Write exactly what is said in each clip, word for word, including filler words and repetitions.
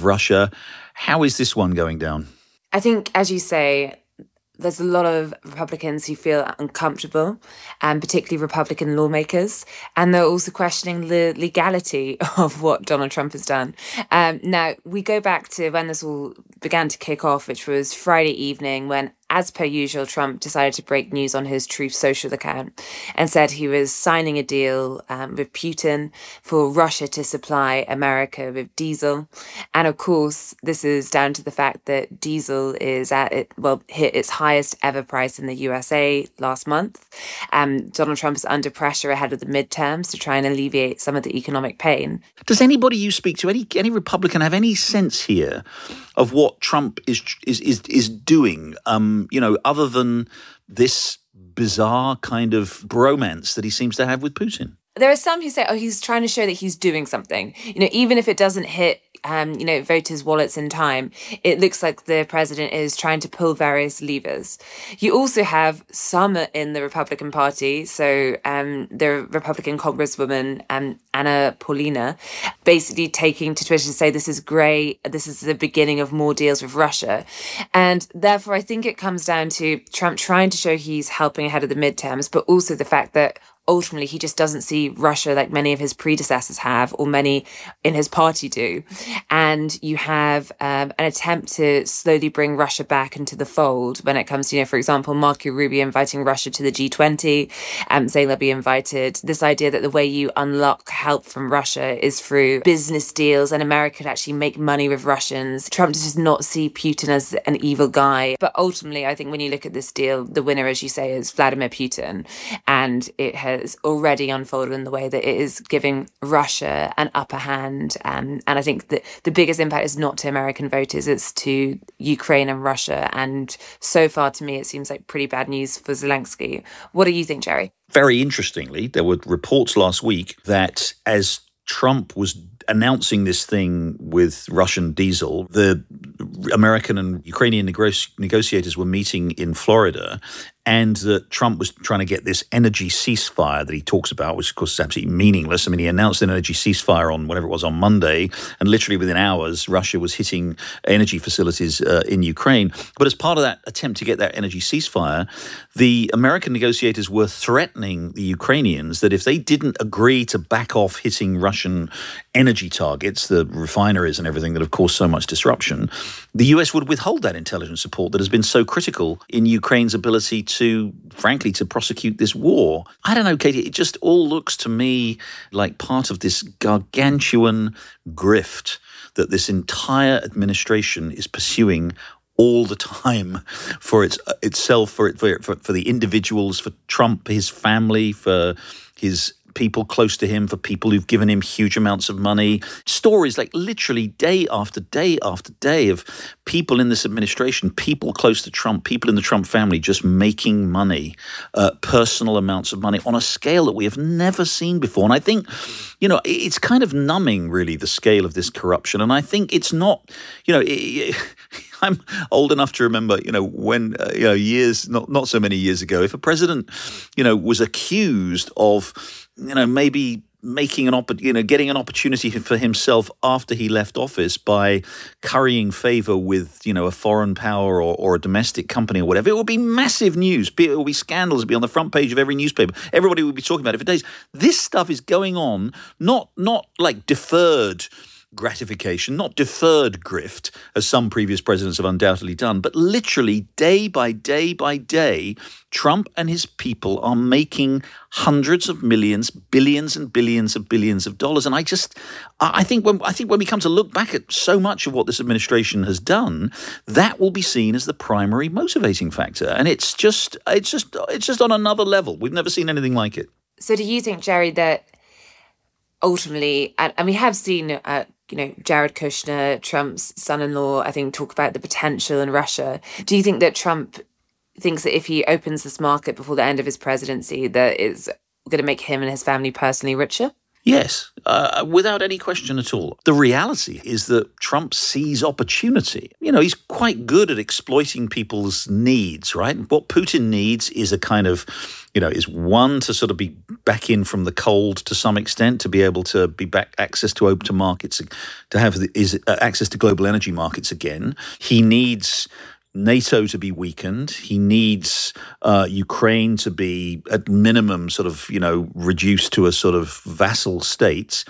of Russia. How is this one going down? I think, as you say, there's a lot of Republicans who feel uncomfortable, and particularly Republican lawmakers, and they're also questioning the legality of what Donald Trump has done. Um, now, we go back to when this all began to kick off, which was Friday evening, when, as per usual, Trump decided to break news on his Truth Social account and said he was signing a deal um, with Putin for Russia to supply America with diesel. And of course, this is down to the fact that diesel is at it, well, hit its highest ever price in the U S A last month. Um, Donald Trump is under pressure ahead of the midterms to try and alleviate some of the economic pain. Does anybody you speak to, any any Republican, have any sense here of what Trump is is is, is doing? Um, you know, other than this bizarre kind of bromance that he seems to have with Putin? There are some who say, oh, he's trying to show that he's doing something. You know, even if it doesn't hit, um, you know, voters' wallets in time, it looks like the president is trying to pull various levers. You also have some in the Republican Party. So um, the Republican Congresswoman, um, Anna Paulina, basically taking to Twitter to say this is great. This is the beginning of more deals with Russia. And therefore, I think it comes down to Trump trying to show he's helping ahead of the midterms, but also the fact that ultimately, he just doesn't see Russia like many of his predecessors have, or many in his party do. And you have um, an attempt to slowly bring Russia back into the fold when it comes to, you know, for example, Marco Rubio inviting Russia to the G twenty, um, saying they'll be invited. This idea that the way you unlock help from Russia is through business deals, and America could actually make money with Russians. Trump does not see Putin as an evil guy. But ultimately, I think when you look at this deal, the winner, as you say, is Vladimir Putin. And it has has already unfolded in the way that it is giving Russia an upper hand. Um, and I think that the biggest impact is not to American voters, it's to Ukraine and Russia. And so far, to me, it seems like pretty bad news for Zelensky. What do you think, Jerry? Very interestingly, there were reports last week that as Trump was announcing this thing with Russian diesel, the American and Ukrainian nego- negotiators were meeting in Florida, and that Trump was trying to get this energy ceasefire that he talks about, which of course is absolutely meaningless. I mean, he announced an energy ceasefire on whatever it was on Monday, and literally within hours, Russia was hitting energy facilities uh, in Ukraine. But as part of that attempt to get that energy ceasefire, the American negotiators were threatening the Ukrainians that if they didn't agree to back off hitting Russian energy targets, the refineries and everything that have caused so much disruption, the U S would withhold that intelligence support that has been so critical in Ukraine's ability to, frankly, to prosecute this war. I don't know, Katie, it just all looks to me like part of this gargantuan grift that this entire administration is pursuing all the time for its itself, for it, for, for for the individuals, for Trump, his family, for his people close to him, for people who've given him huge amounts of money. Stories like literally day after day after day of people in this administration, people close to Trump, people in the Trump family just making money, uh, personal amounts of money on a scale that we have never seen before. And I think, you know, it's kind of numbing, really, the scale of this corruption. And I think it's not, you know, it, I'm old enough to remember, you know, when, uh, you know, years, not, not so many years ago, if a president, you know, was accused of, you know, maybe making an opp- you know, getting an opportunity for himself after he left office by currying favor with, you know, a foreign power or, or a domestic company or whatever, it would be massive news. It would be scandals. It would be on the front page of every newspaper. Everybody would be talking about it for days. This stuff is going on, not not like deferred gratification, not deferred grift, as some previous presidents have undoubtedly done, but literally day by day by day, Trump and his people are making hundreds of millions, billions and billions of billions of dollars. And I just, I think when I think when we come to look back at so much of what this administration has done, that will be seen as the primary motivating factor. And it's just, it's just, it's just on another level. We've never seen anything like it. So do you think, Jerry, that ultimately, and, and we have seen, uh, you know, Jared Kushner, Trump's son-in-law, I think, talk about the potential in Russia. Do you think that Trump thinks that if he opens this market before the end of his presidency, that it's going to make him and his family personally richer? Yes, uh, without any question at all. The reality is that Trump sees opportunity. You know, he's quite good at exploiting people's needs, right? What Putin needs is a kind of, you know, is one, to sort of be back in from the cold to some extent, to be able to be back access to open markets, to have the, is uh, access to global energy markets again. He needs NATO to be weakened. He needs uh, Ukraine to be, at minimum, sort of, you know, reduced to a sort of vassal state.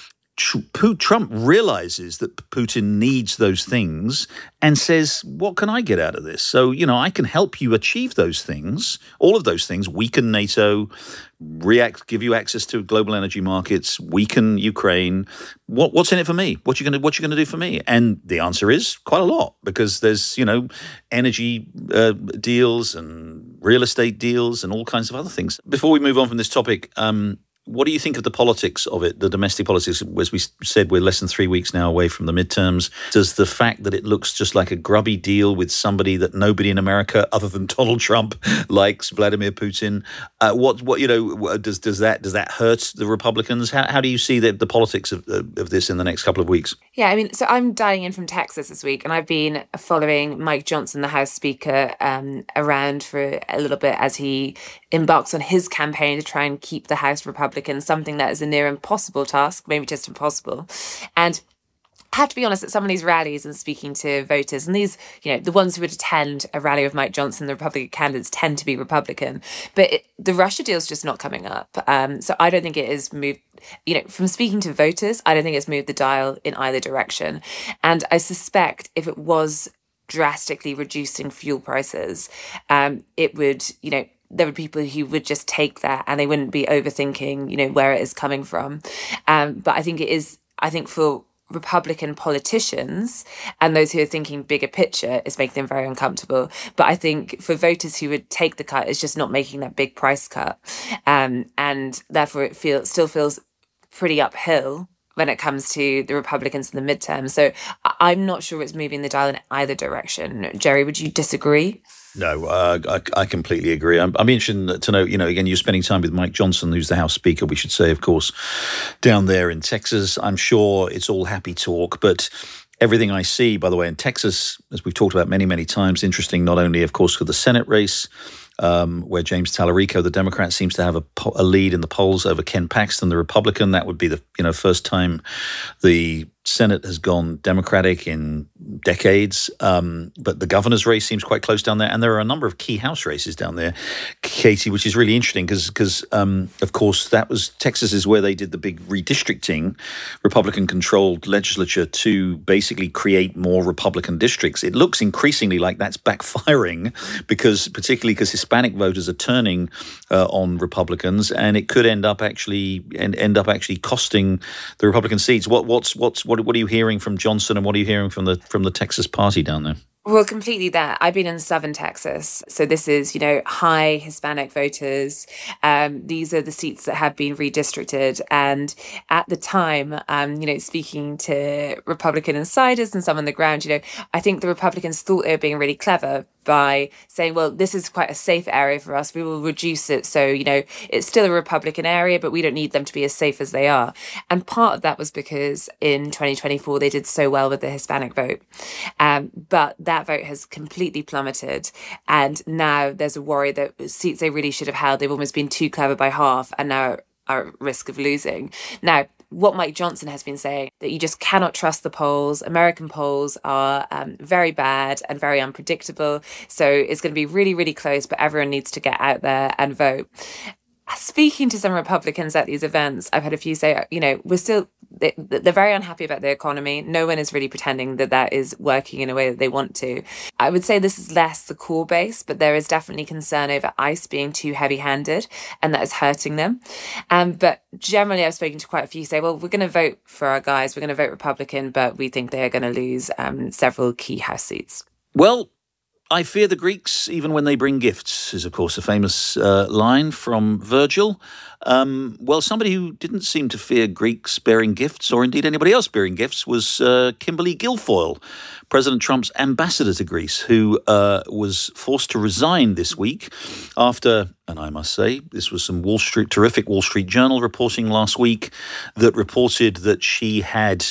Trump realizes that Putin needs those things and says, what can I get out of this? So, you know, I can help you achieve those things, all of those things, weaken NATO, react, give you access to global energy markets, weaken Ukraine. What, what's in it for me? What you going to what you going to do for me? And the answer is quite a lot, because there's, you know, energy uh, deals and real estate deals and all kinds of other things. Before we move on from this topic, um, what do you think of the politics of it, the domestic politics? As we said, we're less than three weeks now away from the midterms. Does the fact that it looks just like a grubby deal with somebody that nobody in America, other than Donald Trump, likes, Vladimir Putin, uh, what what you know does does that does that hurt the Republicans? How how do you see the the politics of of this in the next couple of weeks? Yeah, I mean, so I'm dialing in from Texas this week, and I've been following Mike Johnson, the House Speaker, um, around for a little bit as he embarks on his campaign to try and keep the House Republicans, something that is a near impossible task, maybe just impossible. And I have to be honest, at some of these rallies and speaking to voters, and these, you know, the ones who would attend a rally of Mike Johnson, the Republican candidates tend to be Republican, but it, the Russia deal is just not coming up. Um, so I don't think it is moved, you know, from speaking to voters, I don't think it's moved the dial in either direction. And I suspect if it was drastically reducing fuel prices, um, it would, you know, there were people who would just take that and they wouldn't be overthinking, you know, where it is coming from. Um, but I think it is, I think for Republican politicians and those who are thinking bigger picture, it's making them very uncomfortable. But I think for voters who would take the cut, it's just not making that big price cut. Um, and therefore it feels still feels pretty uphill when it comes to the Republicans in the midterm. So I'm not sure it's moving the dial in either direction. Jerry, would you disagree? No, uh, I, I completely agree. I'm, I'm interested to know, you know, again, you're spending time with Mike Johnson, who's the House Speaker, we should say, of course, down there in Texas. I'm sure it's all happy talk, but everything I see, by the way, in Texas, as we've talked about many, many times, interesting not only, of course, for the Senate race, Um, where James Tallarico, the Democrat, seems to have a, a lead in the polls over Ken Paxton, the Republican. That would be the you know first time the Senate has gone Democratic in decades. Um, but the governor's race seems quite close down there. And there are a number of key House races down there, Katie, which is really interesting because, because um, of course, that was Texas is where they did the big redistricting, Republican-controlled legislature to basically create more Republican districts. It looks increasingly like that's backfiring because particularly because Hispanic voters are turning uh, on Republicans, and it could end up actually and end up actually costing the Republican seats. What what's what's what what are you hearing from Johnson, and what are you hearing from the from the Texas party down there? Well, completely that. I've been in southern Texas. So this is, you know, high Hispanic voters. Um, these are the seats that have been redistricted. And at the time, um, you know, speaking to Republican insiders and some on the ground, you know, I think the Republicans thought they were being really clever by saying, well, this is quite a safe area for us. We will reduce it. So, you know, it's still a Republican area, but we don't need them to be as safe as they are. And part of that was because in twenty twenty-four, they did so well with the Hispanic vote. Um, but that vote has completely plummeted. And now there's a worry that seats they really should have held, they've almost been too clever by half and now are at risk of losing. Now, what Mike Johnson has been saying, that you just cannot trust the polls. American polls are um, very bad and very unpredictable. So it's going to be really, really close, but everyone needs to get out there and vote. Speaking to some Republicans at these events, I've had a few say, you know, we're still, they, they're very unhappy about the economy. No one is really pretending that that is working in a way that they want to. I would say this is less the core base, but there is definitely concern over ICE being too heavy-handed, and that is hurting them. Um, but generally, I've spoken to quite a few who say, well, we're going to vote for our guys, we're going to vote Republican, but we think they're going to lose um, several key House seats. Well, I fear the Greeks even when they bring gifts is, of course, a famous uh, line from Virgil. Um, well, somebody who didn't seem to fear Greeks bearing gifts, or indeed anybody else bearing gifts, was uh, Kimberly Guilfoyle, President Trump's ambassador to Greece, who uh, was forced to resign this week after, and I must say, this was some Wall Street, terrific Wall Street Journal reporting last week that reported that she had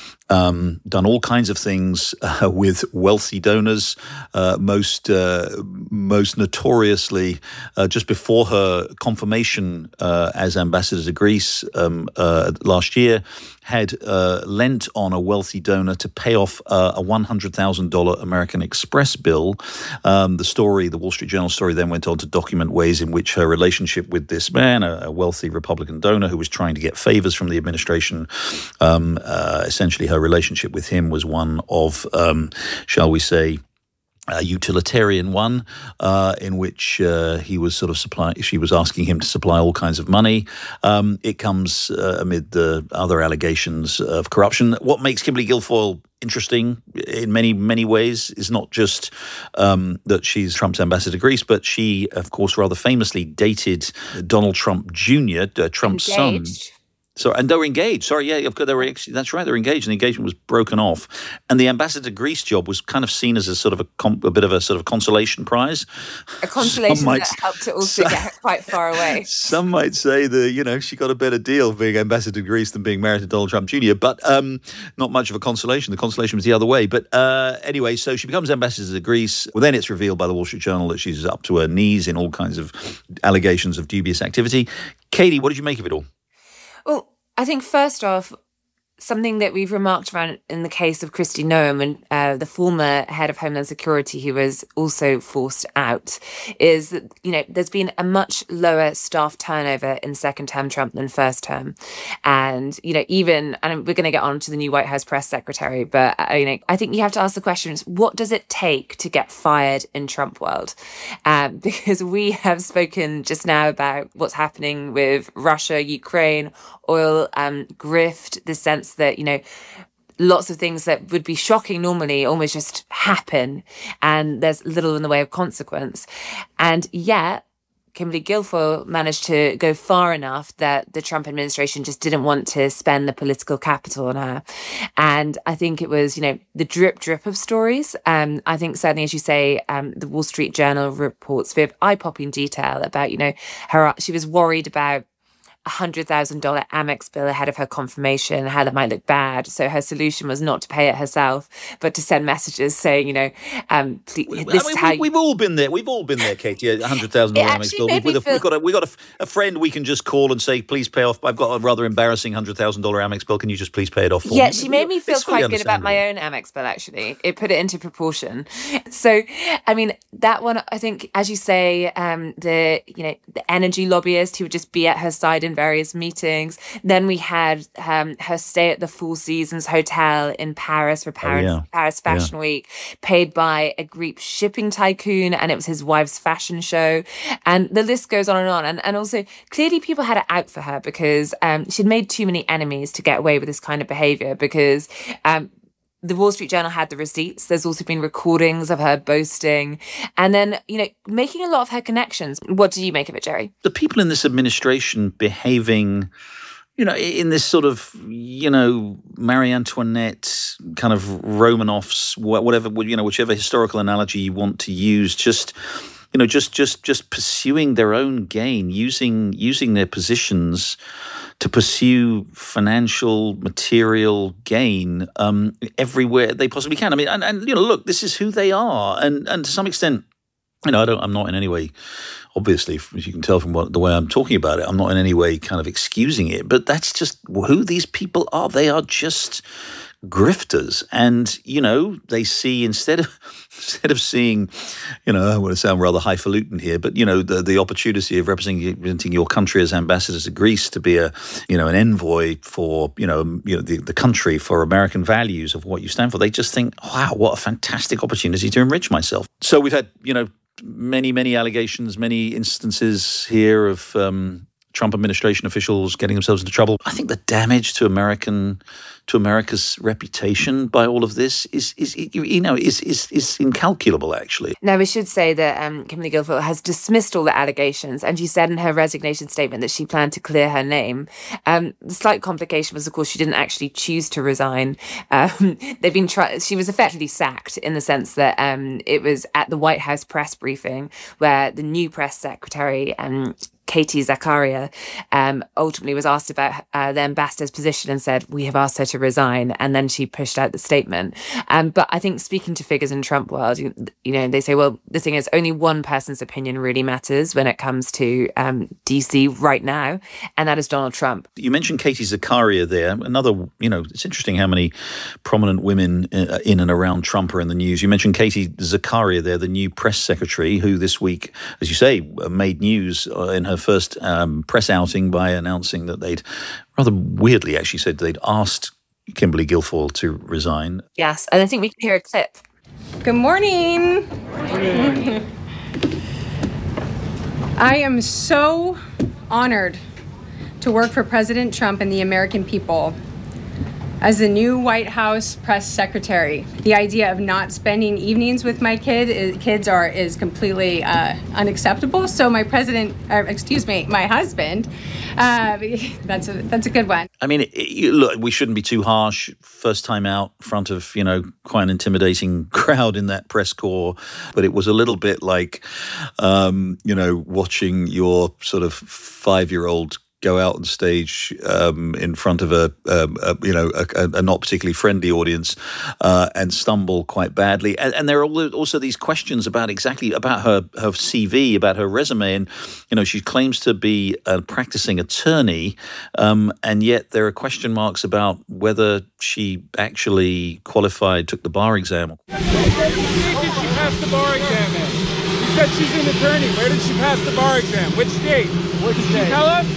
Um, done all kinds of things uh, with wealthy donors, uh, most uh, most notoriously uh, just before her confirmation uh, as ambassador to Greece um, uh, last year, had uh, lent on a wealthy donor to pay off uh, a one hundred thousand dollars American Express bill. Um, the story, the Wall Street Journal story, then went on to document ways in which her relationship with this man, a, a wealthy Republican donor who was trying to get favors from the administration, um, uh, essentially her relationship with him was one of, um, shall we say, a utilitarian one, uh, in which uh, he was sort of supplying, she was asking him to supply all kinds of money. Um, it comes uh, amid the other allegations of corruption. What makes Kimberly Guilfoyle interesting in many, many ways is not just um, that she's Trump's ambassador to Greece, but she, of course, rather famously dated Donald Trump Junior, uh, Trump's Engaged. son. So, and they were engaged. Sorry, yeah, they were. That's right, they were engaged, and the engagement was broken off. And the ambassador to Greece job was kind of seen as a sort of a, a bit of a sort of consolation prize. A consolation might, that helped to also some, get her quite far away. Some might say that, you know, she got a better deal being ambassador to Greece than being married to Donald Trump Junior But um, not much of a consolation. The consolation was the other way. But uh, anyway, so she becomes ambassador to Greece. Well, then it's revealed by the Wall Street Journal that she's up to her knees in all kinds of allegations of dubious activity. Katie, what did you make of it all? Well, I think first off, something that we've remarked around in the case of Kristi Noem, and uh, the former head of Homeland Security, who was also forced out, is that, you know, there's been a much lower staff turnover in second term Trump than first term. And, you know, even, and we're going to get on to the new White House press secretary, but, uh, you know, I think you have to ask the questions, what does it take to get fired in Trump world? Um, because we have spoken just now about what's happening with Russia, Ukraine, oil, um, grift, the sense that, you know, lots of things that would be shocking normally almost just happen, and there's little in the way of consequence. And yet, Kimberly Guilfoyle managed to go far enough that the Trump administration just didn't want to spend the political capital on her. And I think it was, you know, the drip drip of stories. Um, I think certainly, as you say, um, the Wall Street Journal reports with eye-popping detail about, you know, her, she was worried about a one hundred thousand dollars Amex bill ahead of her confirmation, how that might look bad. So her solution was not to pay it herself, but to send messages saying, you know, um, please, this I mean, is how we, we've all been there. We've all been there, Katie. A one hundred thousand dollars Amex bill. We've, we've, we've got, a, we've got a, a friend we can just call and say, please pay off. I've got a rather embarrassing one hundred thousand dollars Amex bill. Can you just please pay it off for yeah, me? she made me feel it's quite good about my own Amex bill, actually. It put it into proportion. So, I mean, that one, I think, as you say, um, the, you know, the energy lobbyist who would just be at her side in various meetings. Then we had um, her stay at the Four Seasons Hotel in Paris for Paris, oh, yeah. Paris Fashion yeah. Week, paid by a Greek shipping tycoon, and it was his wife's fashion show. And the list goes on and on. And, and also, clearly people had it out for her because um, she'd made too many enemies to get away with this kind of behavior, because um, the Wall Street Journal had the receipts. There's also been recordings of her boasting and then, you know, making a lot of her connections. What do you make of it, Jerry? The people in this administration behaving, you know, in this sort of, you know, Marie Antoinette kind of Romanovs, whatever, you know, whichever historical analogy you want to use, just, you know, just just just pursuing their own gain, using using their positions to pursue financial, material gain um, everywhere they possibly can. I mean, and, and you know, look, this is who they are, and and to some extent, you know, I don't, I'm not in any way, obviously, as you can tell from what, the way I'm talking about it, I'm not in any way kind of excusing it, but that's just who these people are. They are just grifters, and you know, they see instead of instead of seeing, you know, I want to sound rather highfalutin here, but you know, the the opportunity of representing your country as ambassadors to Greece, to be a, you know, an envoy for, you know, you know the, the country, for American values of what you stand for. They just think, wow, what a fantastic opportunity to enrich myself. So we've had, you know, many many allegations, many instances here of Um, Trump administration officials getting themselves into trouble. I think the damage to American to America's reputation by all of this is is you know is is is incalculable, actually. Now, we should say that um, Kimberly Guilfoyle has dismissed all the allegations, and she said in her resignation statement that she planned to clear her name. Um, the slight complication was, of course, she didn't actually choose to resign. Um, they've been try- She was effectively sacked in the sense that um, it was at the White House press briefing where the new press secretary um, Katie Zakaria um, ultimately was asked about uh, the ambassador's position and said, we have asked her to resign. And then she pushed out the statement. Um, but I think speaking to figures in Trump world, you, you know, they say, well, the thing is only one person's opinion really matters when it comes to um, D C right now. And that is Donald Trump. You mentioned Katie Zakaria there. Another, you know, it's interesting how many prominent women in and around Trump are in the news. You mentioned Katie Zakaria there, the new press secretary, who this week, as you say, made news in her first um, press outing by announcing that they'd, rather weirdly actually, said they'd asked Kimberly Guilfoyle to resign. Yes, and I think we can hear a clip. Good morning. morning. I am so honored to work for President Trump and the American people as the new White House press secretary. The idea of not spending evenings with my kid is, kids are is completely uh, unacceptable. So my president, or excuse me, my husband, uh, that's a that's a good one. I mean, it, it, look, we shouldn't be too harsh. First time out in front of, you know, quite an intimidating crowd in that press corps, but it was a little bit like, um, you know, watching your sort of five-year-old go out on stage um, in front of a, um, a you know, a, a not particularly friendly audience uh, and stumble quite badly. And, and there are also these questions about exactly about her her C V, about her resume, and you know, she claims to be a practicing attorney, um, and yet there are question marks about whether she actually qualified, took the bar exam. Where did she pass the bar exam in? She said she's an attorney. Where did she pass the bar exam? Which state? Which state? Can you tell us?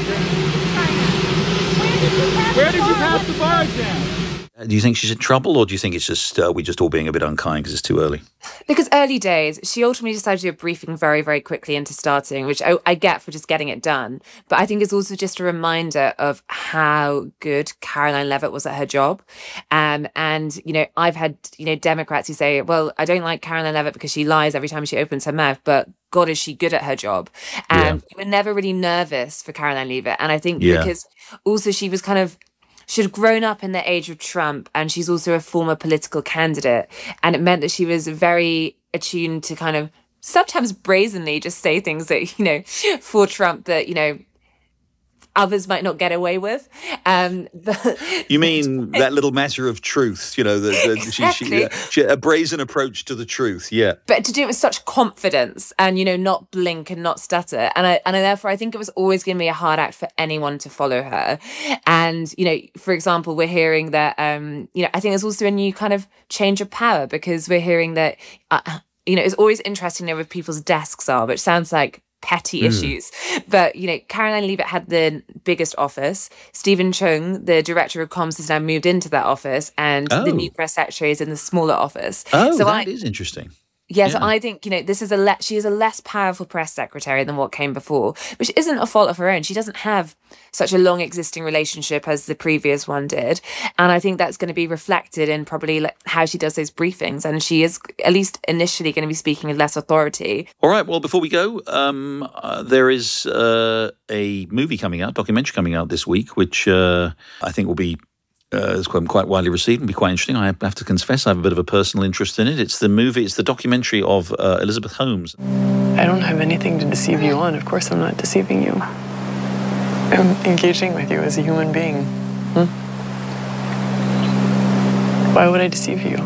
Where did you pass the bar exam? Do you think she's in trouble, or do you think it's just uh, we're just all being a bit unkind because it's too early? Because early days, she ultimately decided to do a briefing very, very quickly into starting, which I, I get for just getting it done. But I think it's also just a reminder of how good Caroline Leavitt was at her job. Um, and, you know, I've had, you know, Democrats who say, well, I don't like Caroline Leavitt because she lies every time she opens her mouth, but God, is she good at her job? And yeah. we were never really nervous for Caroline Leavitt. And I think yeah. because also she was kind of, she'd grown up in the age of Trump, and she's also a former political candidate. And it meant that she was very attuned to kind of sometimes brazenly just say things that, you know, for Trump that, you know, others might not get away with. Um, but you mean that little matter of truth, you know, the, the, exactly. she, she, she, a brazen approach to the truth, yeah. But to do it with such confidence and, you know, not blink and not stutter. And I, and I, therefore, I think it was always going to be a hard act for anyone to follow her. And, you know, for example, we're hearing that, um, you know, I think there's also a new kind of change of power, because we're hearing that, uh, you know, it's always interesting to know where people's desks are, which sounds like petty mm. issues. But, you know, Caroline Leavitt had the biggest office. Stephen Chung, the director of comms, has now moved into that office, and oh. the new press secretary is in the smaller office. Oh, so that I, is interesting. Yeah, so I think, you know, this is a le- she is a less powerful press secretary than what came before, which isn't a fault of her own. She doesn't have such a long existing relationship as the previous one did. And I think that's going to be reflected in probably like how she does those briefings. And she is, at least initially, going to be speaking with less authority. All right. Well, before we go, um, uh, there is uh, a movie coming out, documentary coming out this week, which uh, I think will be Uh, it's quite, quite widely received and be quite interesting. I have to confess I have a bit of a personal interest in it. It's the movie, it's the documentary of uh, Elizabeth Holmes. I don't have anything to deceive you on. Of course I'm not deceiving you. I'm engaging with you as a human being. Hmm? Why would I deceive you?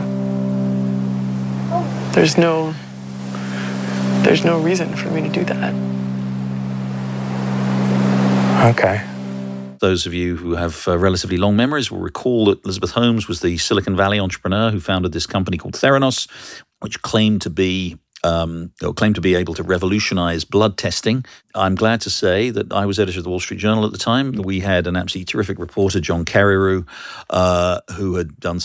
There's no... There's no reason for me to do that. Okay. Those of you who have uh, relatively long memories will recall that Elizabeth Holmes was the Silicon Valley entrepreneur who founded this company called Theranos, which claimed to be um, or claimed to be able to revolutionize blood testing. I'm glad to say that I was editor of the Wall Street Journal at the time. We had an absolutely terrific reporter, John Carreyrou, uh, who had done some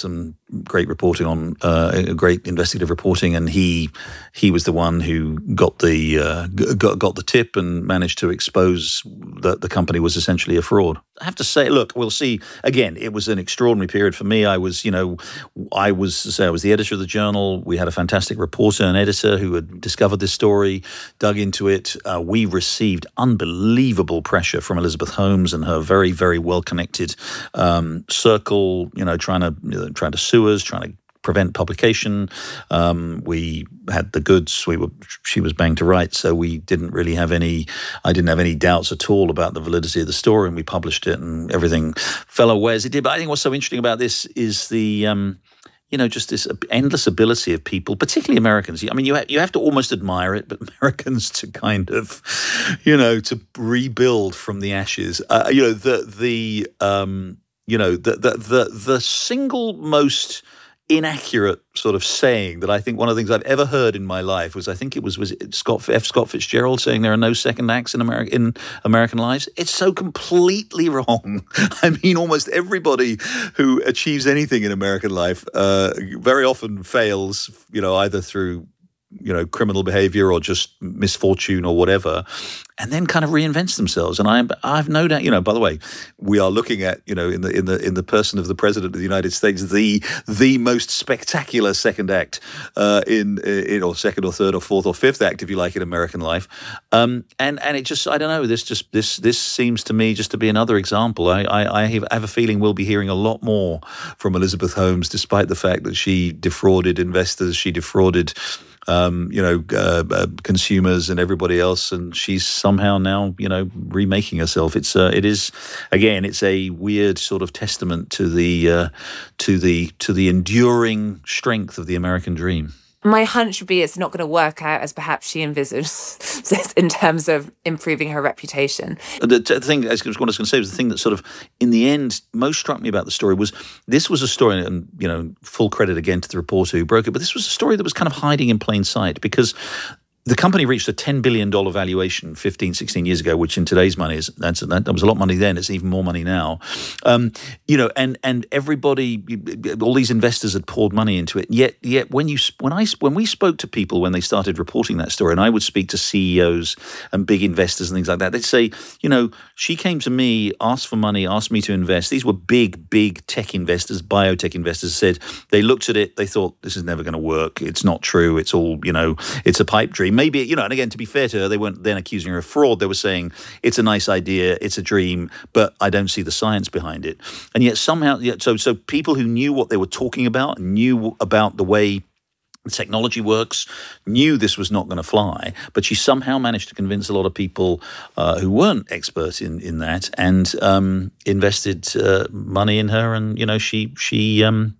great reporting on uh, great investigative reporting, and he he was the one who got the uh, got got the tip and managed to expose that the company was essentially a fraud. I have to say, look, we'll see. Again, it was an extraordinary period for me. I was, you know, I was say I was the editor of the Journal. We had a fantastic reporter and editor who had discovered this story, dug into it. Uh, we received unbelievable pressure from Elizabeth Holmes and her very, very well-connected um, circle. You know, trying to you know, trying to sue us, trying to prevent publication. Um, we had the goods. We were. She was banged to rights, so we didn't really have any. I didn't have any doubts at all about the validity of the story, and we published it, and everything fell away as it did. But I think what's so interesting about this is the. Um, You know, just this endless ability of people, particularly Americans. I mean, you ha- you have to almost admire it, but Americans to kind of, you know, to rebuild from the ashes. Uh, you know, the the um, you know the the the the single most inaccurate sort of saying that I think one of the things I've ever heard in my life was I think it was was it Scott F. Scott Fitzgerald saying there are no second acts in America in American lives. It's so completely wrong. I mean, almost everybody who achieves anything in American life uh, very often fails. You know, either through you know criminal behavior or just misfortune or whatever, and then kind of reinvents themselves. And I, I've no doubt, you know, by the way, we are looking at, you know, in the in the in the person of the President of the United States, the the most spectacular second act uh, in in or second or third or fourth or fifth act, if you like, in American life. Um, and and it just, I don't know, this just this this seems to me just to be another example. I I, I have a feeling we'll be hearing a lot more from Elizabeth Holmes, despite the fact that she defrauded investors, she defrauded. Um, you know, uh, uh, consumers and everybody else, and she's somehow now, you know, remaking herself. It's, uh, it is, again, it's a weird sort of testament to the, uh, to the, to the enduring strength of the American dream. My hunch would be it's not going to work out as perhaps she envisaged in terms of improving her reputation. The, the thing, as what I was going to say, was the thing that sort of, in the end, most struck me about the story was this was a story, and, you know, full credit again to the reporter who broke it, but this was a story that was kind of hiding in plain sight because the company reached a ten billion dollars valuation fifteen, sixteen years ago, which in today's money is, that's, that, that was a lot of money then, it's even more money now. Um, you know, and and everybody, all these investors had poured money into it. Yet yet when you when I when we spoke to people when they started reporting that story, and I would speak to C E Os and big investors and things like that, they'd say, you know, she came to me, asked for money, asked me to invest. These were big, big tech investors, biotech investors, said they looked at it, they thought, this is never going to work. It's not true. It's all, you know, it's a pipe dream. Maybe, you know, and again, to be fair to her, they weren't then accusing her of fraud. They were saying, it's a nice idea, it's a dream, but I don't see the science behind it. And yet somehow, yet, so so people who knew what they were talking about, knew about the way the technology works, knew this was not going to fly, but she somehow managed to convince a lot of people uh, who weren't experts in, in that and um, invested uh, money in her. And, you know, she... she um,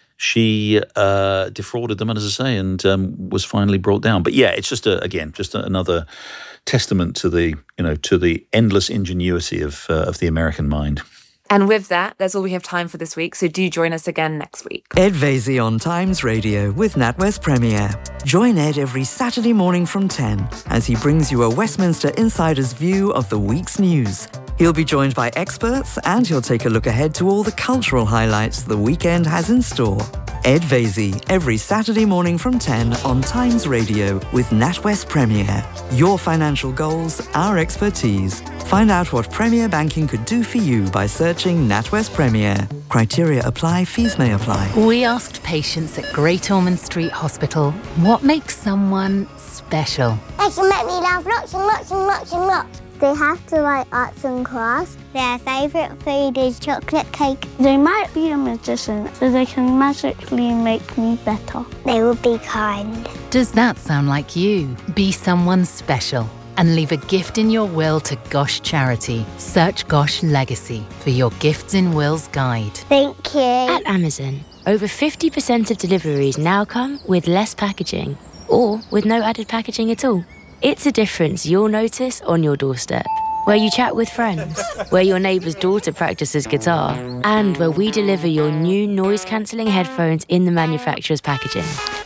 She uh, defrauded them, as I say, and um, was finally brought down. But yeah, it's just a, again, just a, another testament to the, you know, to the endless ingenuity of uh, of the American mind. And with that, that's all we have time for this week. So do join us again next week. Ed Vaizey on Times Radio with NatWest Premier. Join Ed every Saturday morning from ten as he brings you a Westminster insider's view of the week's news. He'll be joined by experts and he'll take a look ahead to all the cultural highlights the weekend has in store. Ed Vaizey, every Saturday morning from ten on Times Radio with NatWest Premier. Your financial goals, our expertise. Find out what Premier Banking could do for you by searching NatWest Premier. Criteria apply, fees may apply. We asked patients at Great Ormond Street Hospital what makes someone special. They can make me laugh lots and lots and lots and lots. They have to like arts and crafts. Their favourite food is chocolate cake. They might be a magician, so they can magically make me better. They will be kind. Does that sound like you? Be someone special and leave a gift in your will to Gosh Charity. Search Gosh Legacy for your Gifts in Wills guide. Thank you. At Amazon, over fifty percent of deliveries now come with less packaging or with no added packaging at all. It's a difference you'll notice on your doorstep, where you chat with friends, where your neighbour's daughter practices guitar, and where we deliver your new noise-cancelling headphones in the manufacturer's packaging.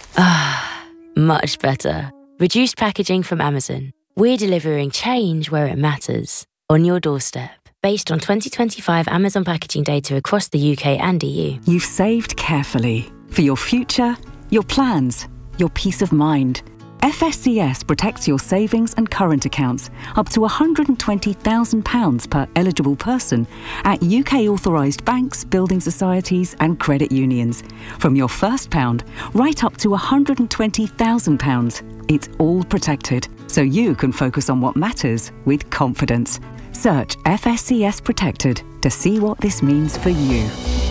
Ah, much better. Reduced packaging from Amazon. We're delivering change where it matters, on your doorstep. Based on twenty twenty-five Amazon packaging data across the U K and E U. You've saved carefully. For your future, your plans, your peace of mind, F S C S protects your savings and current accounts up to one hundred twenty thousand pounds per eligible person at U K authorised banks, building societies and credit unions. From your first pound, right up to one hundred twenty thousand pounds. It's all protected, so you can focus on what matters with confidence. Search F S C S Protected to see what this means for you.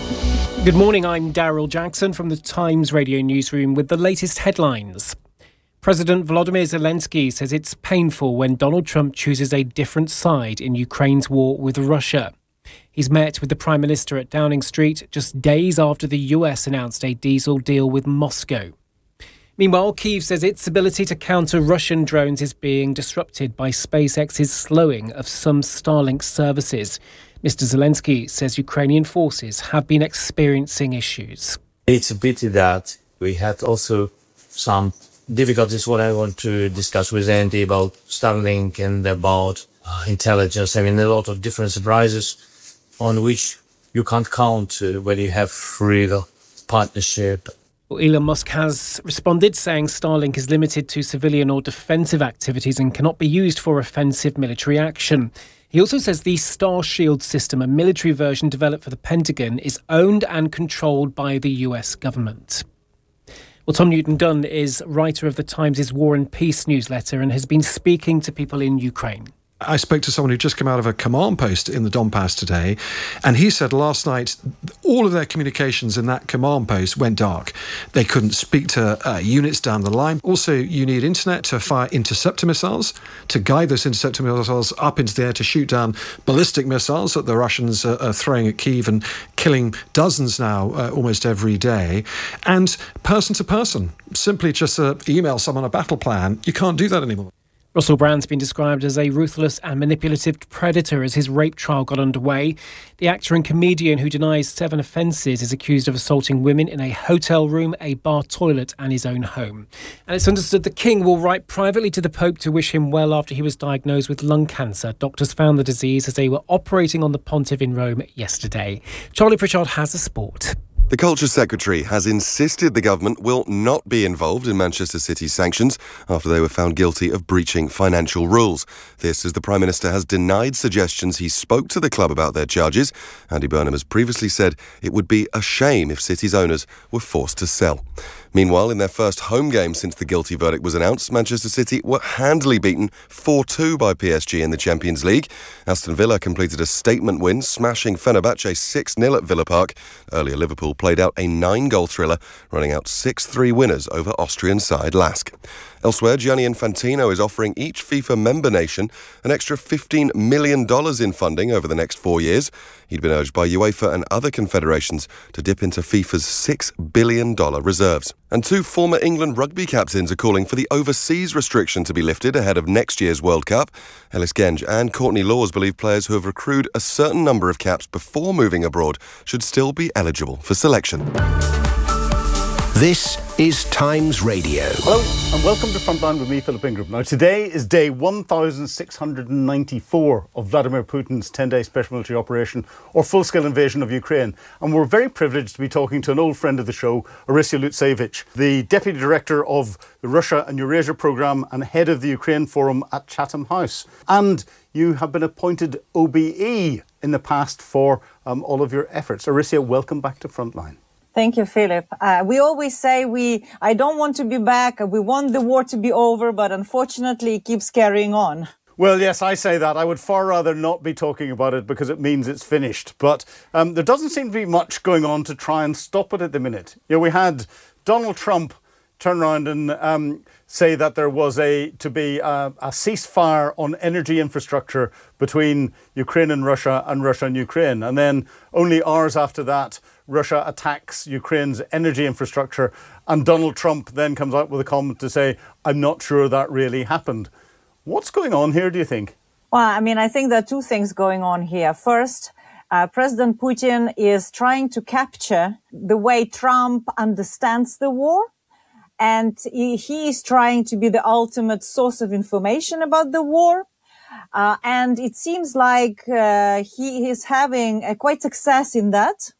Good morning, I'm Daryl Jackson from the Times Radio newsroom with the latest headlines. President Volodymyr Zelensky says it's painful when Donald Trump chooses a different side in Ukraine's war with Russia. He's met with the Prime Minister at Downing Street just days after the U S announced a diesel deal with Moscow. Meanwhile, Kyiv says its ability to counter Russian drones is being disrupted by SpaceX's slowing of some Starlink services. Mister Zelensky says Ukrainian forces have been experiencing issues. It's a pity that we had also some difficulties, what I want to discuss with Andy about Starlink and about uh, intelligence. I mean, a lot of different surprises on which you can't count uh, when you have real partnership. Well, Elon Musk has responded, saying Starlink is limited to civilian or defensive activities and cannot be used for offensive military action. He also says the Starshield system, a military version developed for the Pentagon, is owned and controlled by the U S government. Well, Tom Newton-Dunn is writer of the Times' War and Peace newsletter and has been speaking to people in Ukraine. I spoke to someone who just came out of a command post in the Donbass today, and he said last night all of their communications in that command post went dark. They couldn't speak to uh, units down the line. Also, you need internet to fire interceptor missiles, to guide those interceptor missiles up into the air to shoot down ballistic missiles that the Russians are, are throwing at Kyiv and killing dozens now uh, almost every day. And person to person, simply just uh, email someone a battle plan. You can't do that anymore. Russell Brand's been described as a ruthless and manipulative predator as his rape trial got underway. The actor and comedian who denies seven offences is accused of assaulting women in a hotel room, a bar toilet and his own home. And it's understood the King will write privately to the Pope to wish him well after he was diagnosed with lung cancer. Doctors found the disease as they were operating on the Pontiff in Rome yesterday. Charlie Pritchard has the sport. The Culture Secretary has insisted the government will not be involved in Manchester City's sanctions after they were found guilty of breaching financial rules. This as the Prime Minister has denied suggestions he spoke to the club about their charges. Andy Burnham has previously said it would be a shame if City's owners were forced to sell. Meanwhile, in their first home game since the guilty verdict was announced, Manchester City were handily beaten four two by P S G in the Champions League. Aston Villa completed a statement win, smashing Fenerbahce six nil at Villa Park. Earlier, Liverpool played out a nine-goal thriller, running out six three winners over Austrian side Lask. Elsewhere, Gianni Infantino is offering each FIFA member nation an extra fifteen million dollars in funding over the next four years. He'd been urged by UEFA and other confederations to dip into FIFA's six billion dollars reserves. And two former England rugby captains are calling for the overseas restriction to be lifted ahead of next year's World Cup. Ellis Genge and Courtney Laws believe players who have accrued a certain number of caps before moving abroad should still be eligible for selection. This is Times Radio. Hello and welcome to Frontline with me, Philip Ingram. Now today is day one thousand six hundred ninety-four of Vladimir Putin's ten-day special military operation or full-scale invasion of Ukraine. And we're very privileged to be talking to an old friend of the show, Orysia Lutsevich, the Deputy Director of the Russia and Eurasia Programme and Head of the Ukraine Forum at Chatham House. And you have been appointed O B E in the past for um, all of your efforts. Orysia, welcome back to Frontline. Thank you, Philip. Uh, we always say we, I don't want to be back. We want the war to be over, but unfortunately it keeps carrying on. Well, yes, I say that. I would far rather not be talking about it because it means it's finished. But um, there doesn't seem to be much going on to try and stop it at the minute. You know, we had Donald Trump turn around and um, say that there was a to be a, a ceasefire on energy infrastructure between Ukraine and Russia and Russia and Ukraine. And then only hours after that, Russia attacks Ukraine's energy infrastructure. And Donald Trump then comes out with a comment to say, I'm not sure that really happened. What's going on here, do you think? Well, I mean, I think there are two things going on here. First, uh, President Putin is trying to capture the way Trump understands the war. And he, he is trying to be the ultimate source of information about the war. Uh, and it seems like uh, he is having a quite success in that.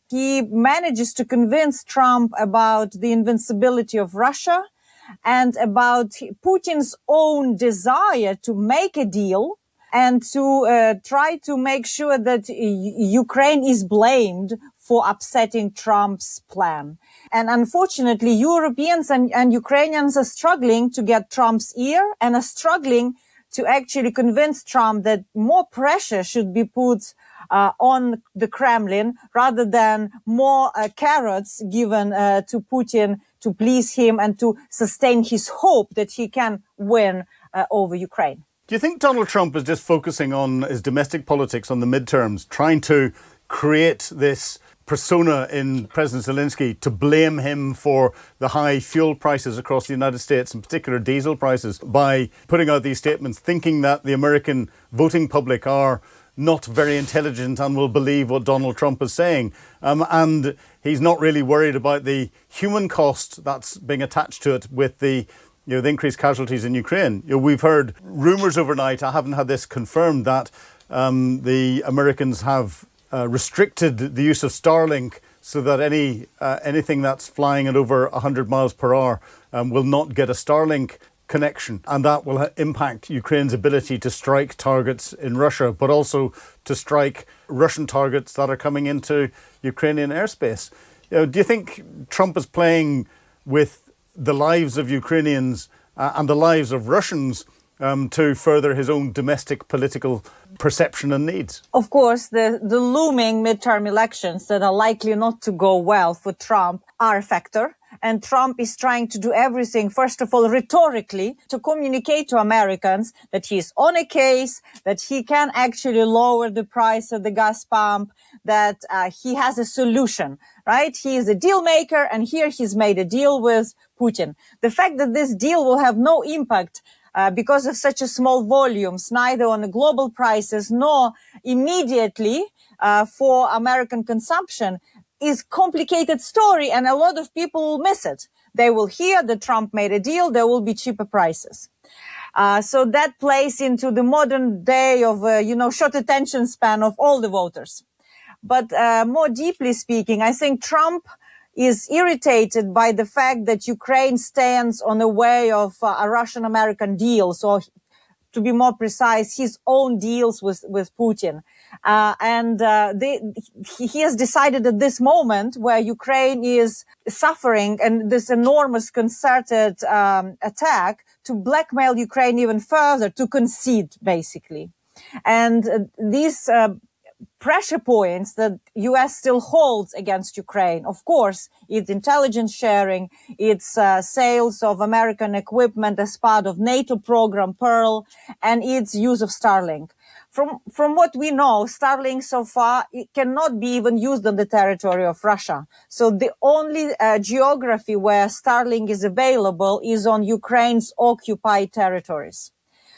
He manages to convince Trump about the invincibility of Russia and about Putin's own desire to make a deal and to uh, try to make sure that Ukraine is blamed for upsetting Trump's plan. And unfortunately, Europeans and, and Ukrainians are struggling to get Trump's ear and are struggling to actually convince Trump that more pressure should be put uh, on the Kremlin rather than more uh, carrots given uh, to Putin to please him and to sustain his hope that he can win uh, over Ukraine. Do you think Donald Trump is just focusing on his domestic politics on the midterms, trying to create this persona in President Zelensky to blame him for the high fuel prices across the United States, in particular diesel prices, by putting out these statements, thinking that the American voting public are not very intelligent and will believe what Donald Trump is saying. Um, and he's not really worried about the human cost that's being attached to it with the you know, the increased casualties in Ukraine. You know, we've heard rumours overnight, I haven't had this confirmed, that um, the Americans have uh, restricted the use of Starlink so that any uh, anything that's flying at over one hundred miles per hour um, will not get a Starlink connection. And that will ha- impact Ukraine's ability to strike targets in Russia, but also to strike Russian targets that are coming into Ukrainian airspace. You know, do you think Trump is playing with the lives of Ukrainians uh, and the lives of Russians um, to further his own domestic political perception and needs? Of course, the, the looming midterm elections that are likely not to go well for Trump are a factor. And Trump is trying to do everything, first of all, rhetorically, to communicate to Americans that he's on a case, that he can actually lower the price at the gas pump, that uh, he has a solution, right? He is a deal maker, and here he's made a deal with Putin. The fact that this deal will have no impact uh, because of such a small volumes, neither on the global prices nor immediately uh, for American consumption, is complicated story, and a lot of people will miss it. They will hear that Trump made a deal, there will be cheaper prices. Uh, so that plays into the modern day of, uh, you know, short attention span of all the voters. But uh, more deeply speaking, I think Trump is irritated by the fact that Ukraine stands on the way of uh, a Russian-American deal, so to be more precise, his own deals with, with Putin. Uh, and uh, they, he has decided at this moment where Ukraine is suffering and this enormous concerted um, attack to blackmail Ukraine even further, to concede, basically. And uh, these uh, pressure points that U S still holds against Ukraine, of course, it's intelligence sharing, it's uh, sales of American equipment as part of NATO program Pearl, and its use of Starlink. From, from what we know, Starlink so far, it cannot be even used on the territory of Russia. So the only uh, geography where Starlink is available is on Ukraine's occupied territories.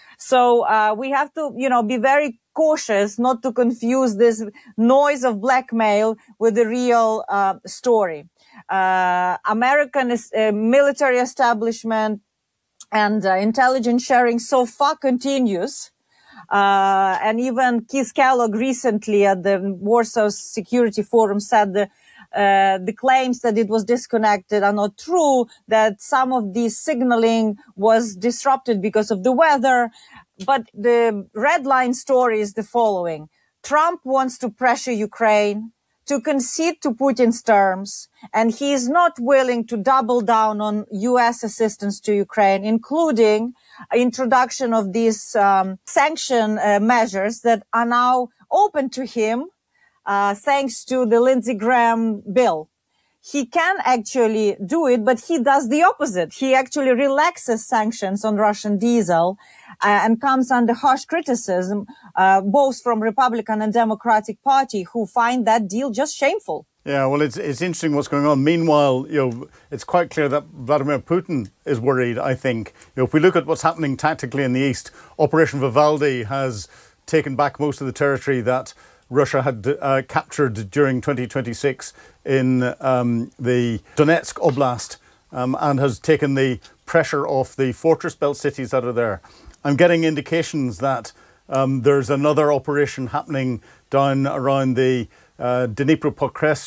So uh, we have to, you know, be very cautious not to confuse this noise of blackmail with the real uh, story. Uh, American uh, military establishment and uh, intelligence sharing so far continues. Uh, and even Keith Kellogg recently at the Warsaw Security Forum said the, uh, the claims that it was disconnected are not true, that some of the signaling was disrupted because of the weather. But the red line story is the following. Trump wants to pressure Ukraine to concede to Putin's terms, and he is not willing to double down on U S assistance to Ukraine, including introduction of these um, sanction uh, measures that are now open to him uh, thanks to the Lindsey Graham bill. He can actually do it, but he does the opposite. He actually relaxes sanctions on Russian diesel uh, and comes under harsh criticism, uh, both from Republican and Democratic Party, who find that deal just shameful. Yeah, well, it's it's interesting what's going on. Meanwhile, you know, it's quite clear that Vladimir Putin is worried, I think. You know, if we look at what's happening tactically in the east, Operation Vivaldi has taken back most of the territory that Russia had uh, captured during twenty twenty-six in um, the Donetsk Oblast um, and has taken the pressure off the fortress belt cities that are there. I'm getting indications that um, there's another operation happening down around the uh, Dnipropetrovsk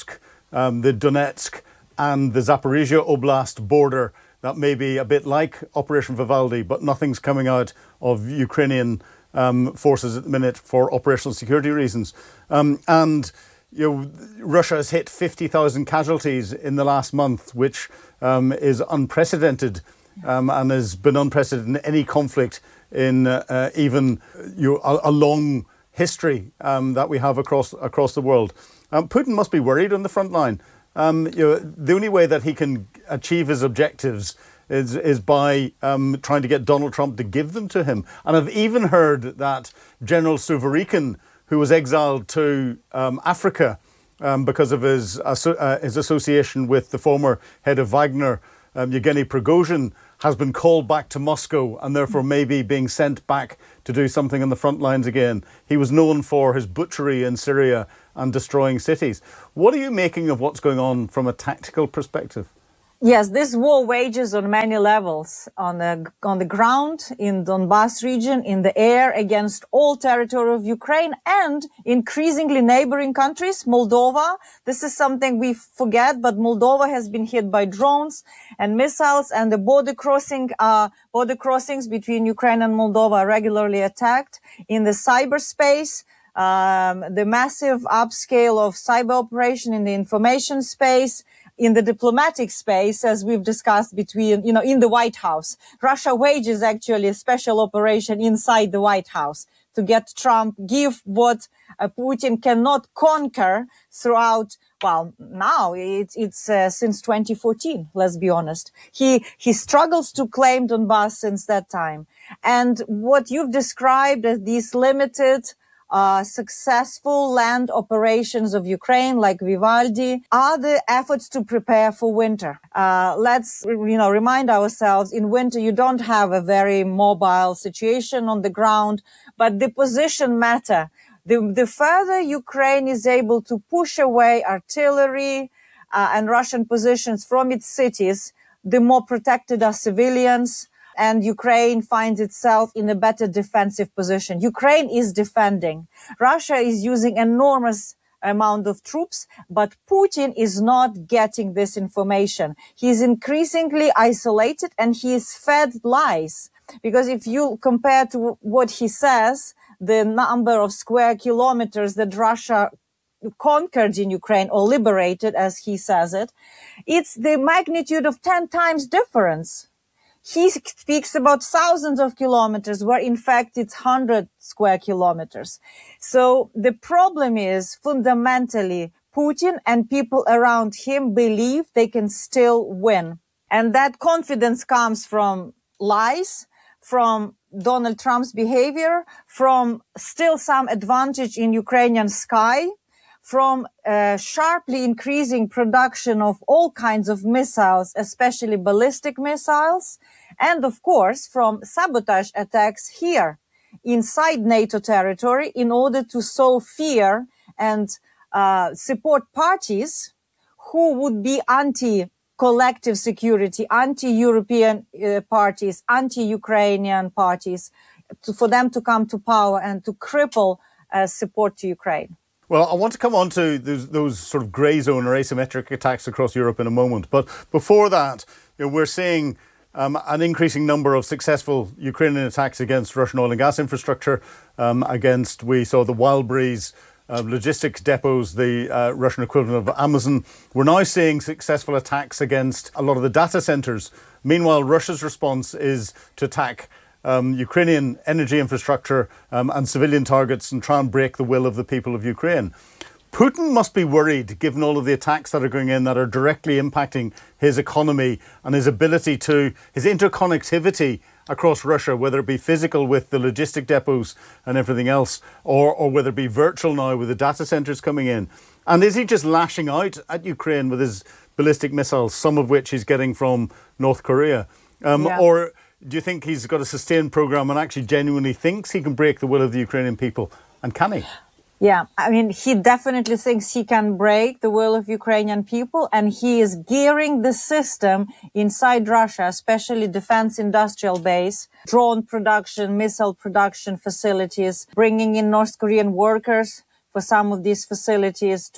um, the Donetsk and the Zaporizhia Oblast border. That may be a bit like Operation Vivaldi, but nothing's coming out of Ukrainian um, forces at the minute for operational security reasons. Um, and you know, Russia has hit fifty thousand casualties in the last month, which um, is unprecedented um, and has been unprecedented in any conflict in uh, even you know, a, a long history um, that we have across across the world. Um, Putin must be worried on the front line. Um, you know, the only way that he can achieve his objectives is is by um, trying to get Donald Trump to give them to him. And I've even heard that General Surovikin, who was exiled to um, Africa um, because of his uh, his association with the former head of Wagner, um, Yevgeny Prigozhin, has been called back to Moscow and therefore maybe being sent back to do something on the front lines again. He was known for his butchery in Syria and destroying cities. What are you making of what's going on from a tactical perspective? Yes, this war wages on many levels, on the, on the ground, in Donbas region, in the air, against all territory of Ukraine, and increasingly neighboring countries, Moldova. This is something we forget, but Moldova has been hit by drones and missiles, and the border crossing, uh, border crossings between Ukraine and Moldova are regularly attacked. In the cyberspace, um, the massive upscale of cyber operation in the information space, in the diplomatic space, as we've discussed between, you know, in the White House. Russia wages actually a special operation inside the White House to get Trump, give what uh, Putin cannot conquer throughout, well, now it's, it's uh, since twenty fourteen, let's be honest. He, he struggles to claim Donbass since that time. And what you've described as these limited Uh, successful land operations of Ukraine, like Vivaldi, are the efforts to prepare for winter. Uh, let's, you know, remind ourselves, in winter you don't have a very mobile situation on the ground, but the position matter. The, the further Ukraine is able to push away artillery uh, and Russian positions from its cities, the more protected are civilians. And Ukraine finds itself in a better defensive position. Ukraine is defending. Russia is using enormous amount of troops, but Putin is not getting this information. He is increasingly isolated and he is fed lies. Because if you compare to what he says, the number of square kilometers that Russia conquered in Ukraine or liberated, as he says it, it's the magnitude of ten times difference. He speaks about thousands of kilometers, where in fact it's one hundred square kilometers. So the problem is fundamentally Putin and people around him believe they can still win. And that confidence comes from lies, from Donald Trump's behavior, from still some advantage in Ukrainian sky, from uh, sharply increasing production of all kinds of missiles, especially ballistic missiles, and of course from sabotage attacks here inside NATO territory in order to sow fear and uh, support parties who would be anti-collective security, anti-European uh, parties, anti-Ukrainian parties, to, for them to come to power and to cripple uh, support to Ukraine. Well, I want to come on to those, those sort of grey zone or asymmetric attacks across Europe in a moment. But before that, you know, we're seeing um, an increasing number of successful Ukrainian attacks against Russian oil and gas infrastructure, um, against, we saw the Wildberries uh, logistics depots, the uh, Russian equivalent of Amazon. We're now seeing successful attacks against a lot of the data centres. Meanwhile, Russia's response is to attack Um, Ukrainian energy infrastructure um, and civilian targets and try and break the will of the people of Ukraine. Putin must be worried, given all of the attacks that are going in that are directly impacting his economy and his ability to, his interconnectivity across Russia, whether it be physical with the logistic depots and everything else, or, or whether it be virtual now with the data centres coming in. And is he just lashing out at Ukraine with his ballistic missiles, some of which he's getting from North Korea? Um, yeah. Or do you think he's got a sustained programme and actually genuinely thinks he can break the will of the Ukrainian people? And can he? Yeah, I mean, he definitely thinks he can break the will of Ukrainian people, and he is gearing the system inside Russia, especially defense industrial base, drone production, missile production facilities, bringing in North Korean workers for some of these facilities to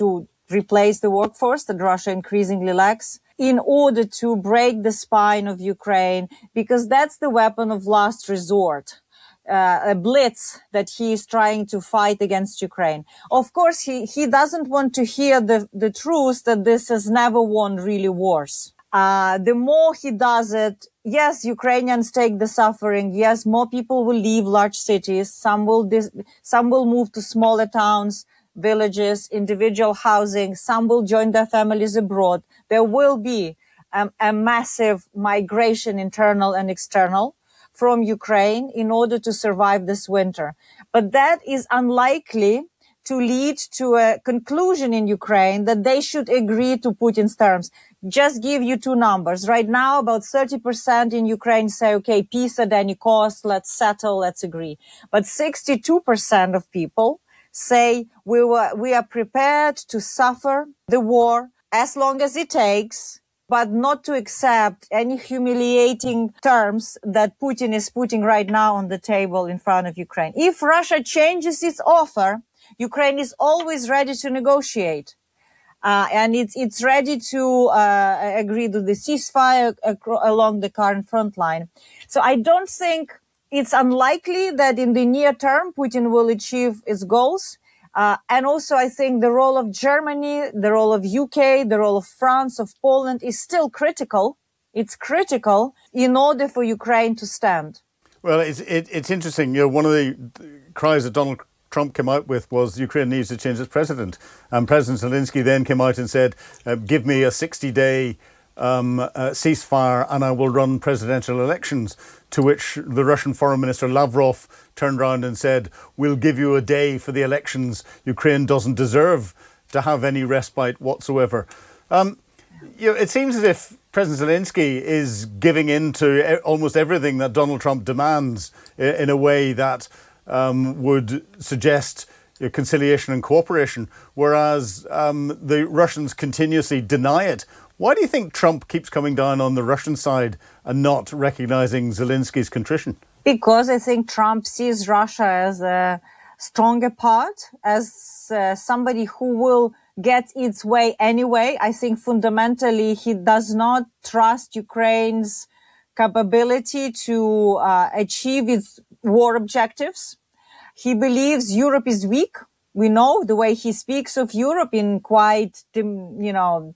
replace the workforce that Russia increasingly lacks in order to break the spine of Ukraine, because that's the weapon of last resort. Uh, a blitz that he is trying to fight against Ukraine. Of course, he, he doesn't want to hear the, the truth that this has never won really wars. Uh, the more he does it, yes, Ukrainians take the suffering. Yes, more people will leave large cities. Some will, dis- some will move to smaller towns, villages, individual housing. Some will join their families abroad. There will be um, a massive migration, internal and external, from Ukraine in order to survive this winter. But that is unlikely to lead to a conclusion in Ukraine that they should agree to Putin's terms. Just give you two numbers. Right now, about thirty percent in Ukraine say, okay, peace at any cost, let's settle, let's agree. But sixty-two percent of people say we were, we are prepared to suffer the war as long as it takes, but not to accept any humiliating terms that Putin is putting right now on the table in front of Ukraine. If Russia changes its offer, Ukraine is always ready to negotiate. Uh, and it's, it's ready to uh, agree to the ceasefire ac- along the current front line. So I don't think it's unlikely that in the near term, Putin will achieve its goals. Uh, and also, I think the role of Germany, the role of U K, the role of France, of Poland is still critical. It's critical in order for Ukraine to stand. Well, it's it, it's interesting. You know, one of the cries that Donald Trump came out with was Ukraine needs to change its president. And President Zelensky then came out and said, uh, give me a sixty-day um, uh, ceasefire and I will run presidential elections. To which the Russian Foreign Minister Lavrov turned around and said, we'll give you a day for the elections. Ukraine doesn't deserve to have any respite whatsoever. Um, you know, it seems as if President Zelensky is giving in to almost everything that Donald Trump demands in a way that um, would suggest conciliation and cooperation, whereas um, the Russians continuously deny it. Why do you think Trump keeps coming down on the Russian side and not recognising Zelensky's contrition? Because I think Trump sees Russia as a stronger part, as uh, somebody who will get its way anyway. I think fundamentally he does not trust Ukraine's capability to uh, achieve its war objectives. He believes Europe is weak. We know the way he speaks of Europe in quite, you know,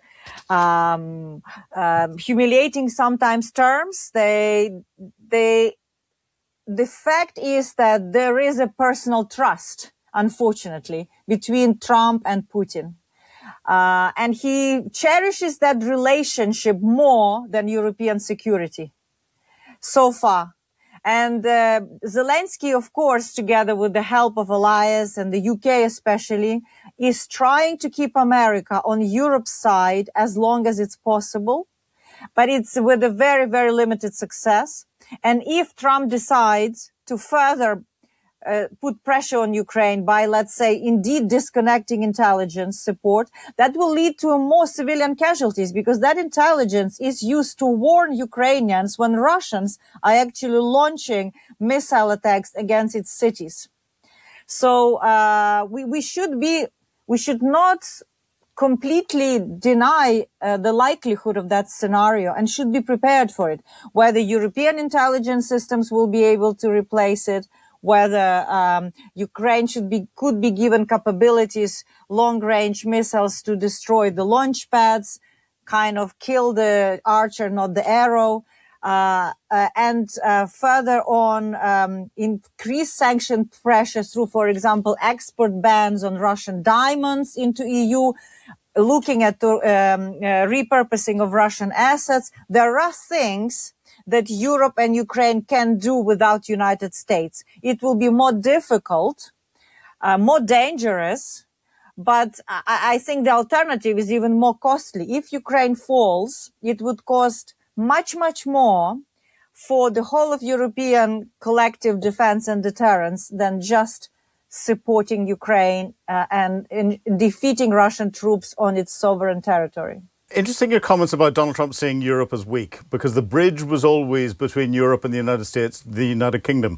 um, uh, humiliating sometimes terms. They, they, the fact is that there is a personal trust, unfortunately, between Trump and Putin. Uh, and he cherishes that relationship more than European security so far. And uh, Zelensky, of course, together with the help of allies and the U K especially, is trying to keep America on Europe's side as long as it's possible. But it's with a very, very limited success. And if Trump decides to further uh, put pressure on Ukraine by, let's say, indeed disconnecting intelligence support, that will lead to more civilian casualties, because that intelligence is used to warn Ukrainians when Russians are actually launching missile attacks against its cities. So uh, we, we should be, we should not completely deny uh, the likelihood of that scenario and should be prepared for it. Whether European intelligence systems will be able to replace it, whether um, Ukraine should be could be given capabilities, long-range missiles to destroy the launch pads, kind of kill the archer, not the arrow, uh, uh, and uh, further on um, increase sanction pressure through, for example, export bans on Russian diamonds into E U, looking at the um, uh, repurposing of Russian assets. There are things that Europe and Ukraine can do without United States. It will be more difficult, uh, more dangerous, but I, I think the alternative is even more costly. If Ukraine falls, it would cost much, much more for the whole of European collective defense and deterrence than just supporting Ukraine uh, and in defeating Russian troops on its sovereign territory. Interesting your comments about Donald Trump seeing Europe as weak, because the bridge was always between Europe and the United States, the United Kingdom.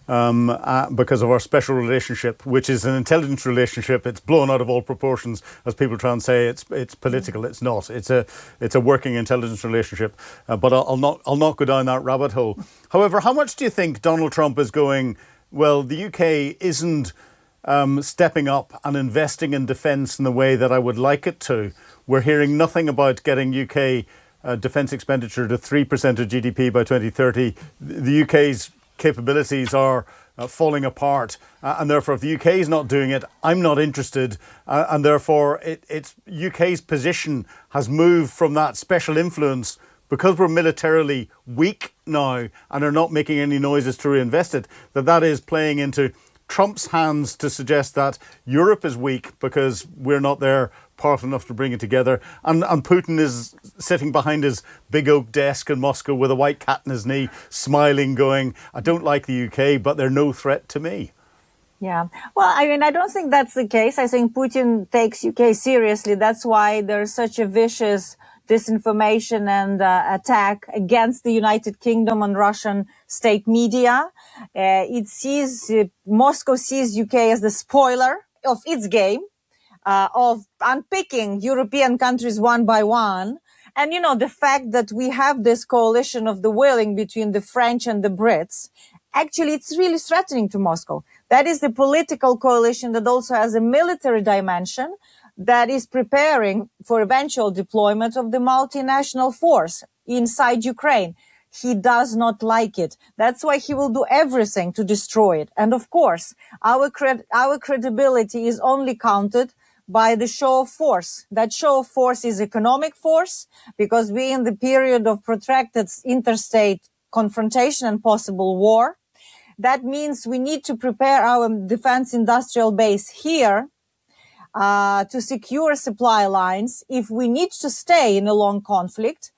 um, uh, because of our special relationship, which is an intelligence relationship. It's blown out of all proportions, as people try and say it's it's political. It's not. It's a it's a working intelligence relationship. Uh, but I'll, I'll not I'll not go down that rabbit hole. However, how much do you think Donald Trump is going, well, the U K isn't um, stepping up and investing in defence in the way that I would like it to? We're hearing nothing about getting U K uh, defence expenditure to three percent of G D P by twenty thirty. The U K's capabilities are uh, falling apart, uh, and therefore if the U K is not doing it, I'm not interested, uh, and therefore it, it's U K's position has moved from that special influence, because we're militarily weak now and are not making any noises to reinvest it, that that is playing into Trump's hands to suggest that Europe is weak because we're not there powerful enough to bring it together. And, and Putin is sitting behind his big oak desk in Moscow with a white cat in his knee, smiling, going, I don't like the U K, but they're no threat to me. Yeah. Well, I mean, I don't think that's the case. I think Putin takes U K seriously. That's why there's such a vicious disinformation and uh, attack against the United Kingdom and Russian state media. Uh, it sees, uh, Moscow sees U K as the spoiler of its game, uh, of unpicking European countries one by one. And, you know, the fact that we have this coalition of the willing between the French and the Brits, actually, it's really threatening to Moscow. That is the political coalition that also has a military dimension, that is preparing for eventual deployment of the multinational force inside Ukraine. He does not like it. That's why he will do everything to destroy it. And of course, our cred- our credibility is only counted by the show of force. That show of force is economic force, because we're in the period of protracted interstate confrontation and possible war. That means we need to prepare our defense industrial base here Uh, to secure supply lines. If we need to stay in a long conflict,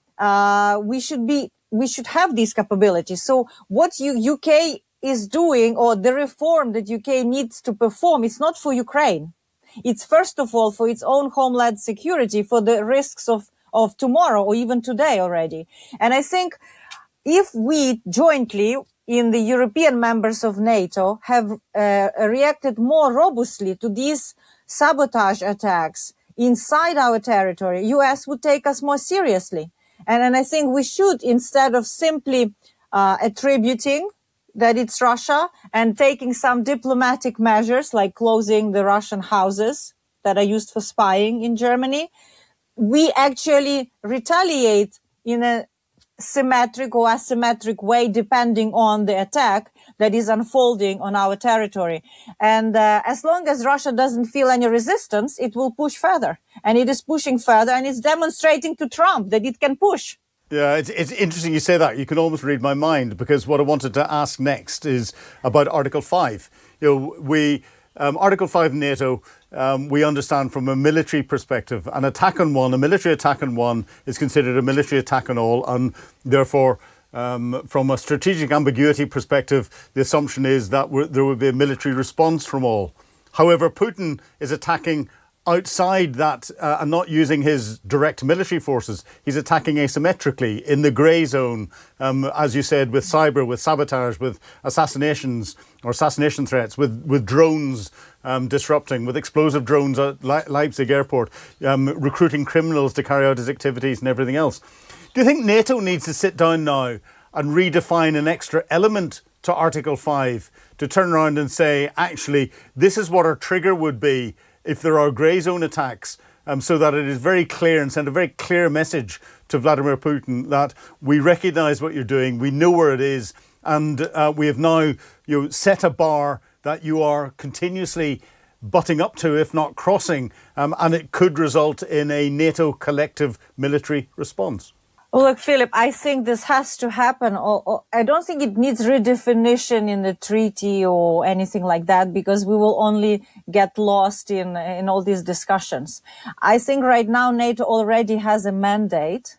uh, we should be, we should have these capabilities. So what you, U K is doing, or the reform that U K needs to perform, it's not for Ukraine. It's first of all for its own homeland security, for the risks of, of tomorrow or even today already. And I think if we jointly in the European members of NATO have uh, reacted more robustly to these sabotage attacks inside our territory, U S would take us more seriously. And, and I think we should, instead of simply uh, attributing that it's Russia and taking some diplomatic measures like closing the Russian houses that are used for spying in Germany, we actually retaliate in a symmetric or asymmetric way depending on the attack that is unfolding on our territory. And uh, as long as Russia doesn't feel any resistance, it will push further. And it is pushing further, and it's demonstrating to Trump that it can push. Yeah, it's, it's interesting you say that. You can almost read my mind, because what I wanted to ask next is about Article five. You know, we, um, Article five NATO, um, we understand from a military perspective, an attack on one, a military attack on one is considered a military attack on all, and therefore, um, from a strategic ambiguity perspective, the assumption is that we're, there will be a military response from all. However, Putin is attacking outside that uh, and not using his direct military forces. He's attacking asymmetrically in the grey zone, um, as you said, with cyber, with sabotage, with assassinations or assassination threats, with, with drones um, disrupting, with explosive drones at Le- Leipzig airport, um, recruiting criminals to carry out his activities and everything else. Do you think NATO needs to sit down now and redefine an extra element to Article five to turn around and say, actually, this is what our trigger would be if there are grey zone attacks, um, so that it is very clear and send a very clear message to Vladimir Putin that we recognise what you're doing, we know where it is, and uh, we have now you know, set a bar that you are continuously butting up to, if not crossing, um, and it could result in a NATO collective military response. Well, look, Philip, I think this has to happen. Or, or, I don't think it needs redefinition in the treaty or anything like that, because we will only get lost in, in all these discussions. I think right now NATO already has a mandate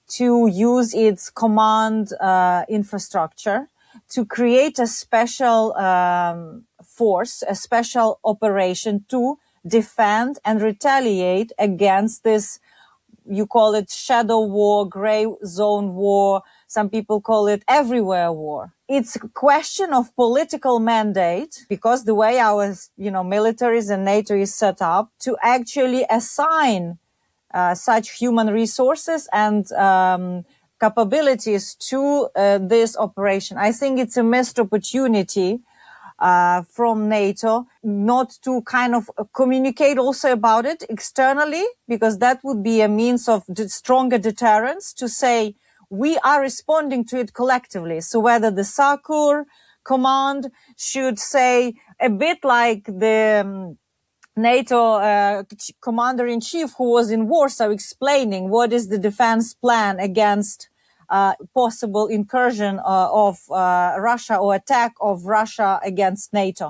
to use its command uh, infrastructure to create a special um, force, a special operation to defend and retaliate against this, you call it shadow war, gray zone war, Some people call it everywhere war. It's a question of political mandate, because the way our, you know, militaries and NATO is set up, to actually assign uh, such human resources and um, capabilities to uh, this operation. I think it's a missed opportunity uh, from NATO not to kind of communicate also about it externally, because that would be a means of de- stronger deterrence, to say we are responding to it collectively. So whether the SACEUR command should say, a bit like the um, NATO uh, commander-in-chief who was in Warsaw explaining what is the defense plan against uh, possible incursion uh, of uh, Russia or attack of Russia against NATO.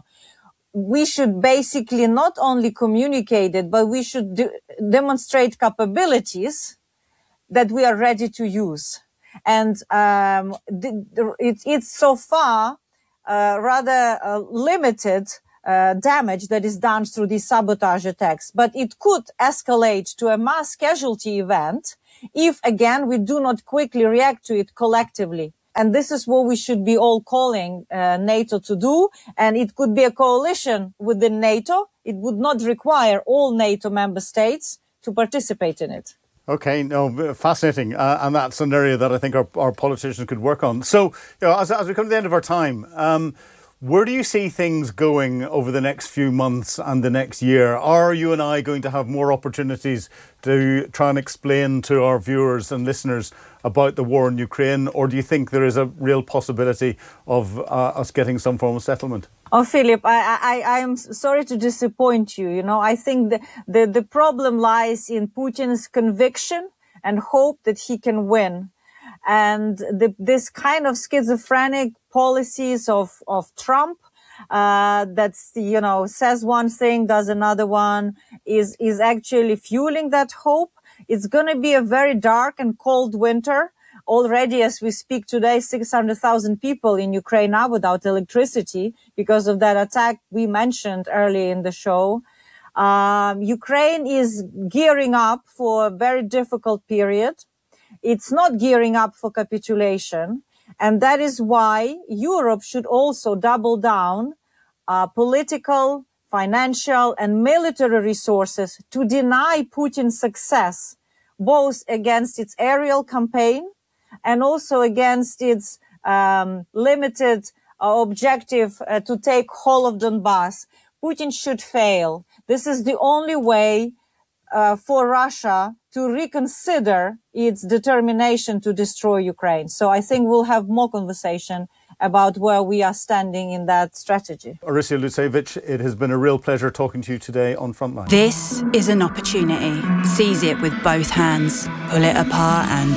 We should basically not only communicate it, but we should de- demonstrate capabilities that we are ready to use. And um, the, the, it, it's so far uh, rather uh, limited uh, damage that is done through these sabotage attacks. But it could escalate to a mass casualty event if, again, we do not quickly react to it collectively. And this is what we should be all calling uh, NATO to do. And it could be a coalition within NATO. It would not require all NATO member states to participate in it. Okay, no, fascinating. Uh, and that's an area that I think our, our politicians could work on. So, you know, as, as we come to the end of our time, um, where do you see things going over the next few months and the next year? Are you and I going to have more opportunities to try and explain to our viewers and listeners about the war in Ukraine? Or do you think there is a real possibility of uh, us getting some form of settlement? Oh, Philip, I, I, I am sorry to disappoint you. You know, I think the, the, the problem lies in Putin's conviction and hope that he can win. And the, this kind of schizophrenic policies of, of Trump, uh, that's, you know, says one thing, does another one, is, is actually fueling that hope. It's going to be a very dark and cold winter. Already, as we speak today, six hundred thousand people in Ukraine are without electricity because of that attack we mentioned earlier in the show. Um, Ukraine is gearing up for a very difficult period. It's not gearing up for capitulation. And that is why Europe should also double down uh, political, financial, and military resources to deny Putin success, both against its aerial campaign and also against its um, limited uh, objective uh, to take whole of Donbass. Putin should fail. This is the only way uh, for Russia to reconsider its determination to destroy Ukraine. So I think we'll have more conversation about where we are standing in that strategy. Orysia Lutsevich, it has been a real pleasure talking to you today on Frontline. This is an opportunity. Seize it with both hands. Pull it apart and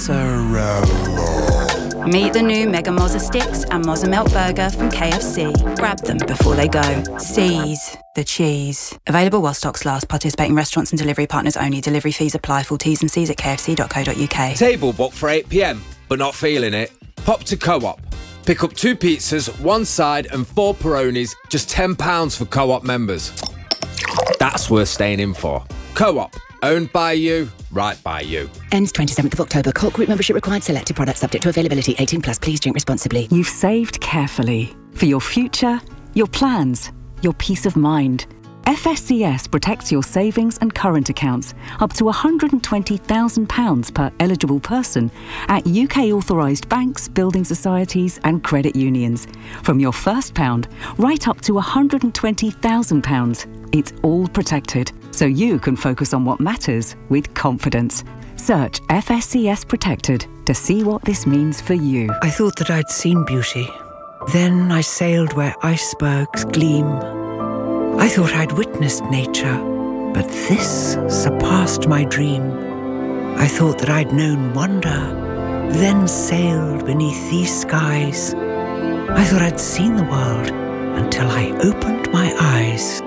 mozzarella. Meet the new Mega Mozza Sticks and Mozza Melt Burger from K F C. Grab them before they go. Seize the cheese. Available while stocks last. Participating restaurants and delivery partners only. Delivery fees apply. Full T's and C's at k f c dot co dot u k. Table booked for eight p m, but not feeling it? Pop to Co-op. Pick up two pizzas, one side and four Peronis, just ten pounds for Co-op members. That's worth staying in for. Co-op, owned by you, right by you. Ends twenty-seventh of October. Colt Group membership required. Selected products subject to availability. eighteen plus. Please drink responsibly. You've saved carefully. For your future, your plans, your peace of mind. F S C S protects your savings and current accounts up to one hundred twenty thousand pounds per eligible person at U K authorised banks, building societies and credit unions. From your first pound right up to one hundred twenty thousand pounds. It's all protected, so you can focus on what matters with confidence. Search F S C S Protected to see what this means for you. I thought that I'd seen beauty. Then I sailed where icebergs gleam. I thought I'd witnessed nature, but this surpassed my dream. I thought that I'd known wonder, then sailed beneath these skies. I thought I'd seen the world until I opened my eyes.